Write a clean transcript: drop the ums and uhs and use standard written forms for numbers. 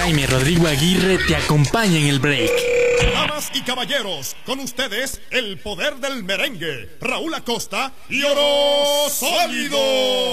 Jaime Rodrigo Aguirre te acompaña en el break. Damas y caballeros, con ustedes el poder del merengue, Raúl Acosta y Oro Sólido.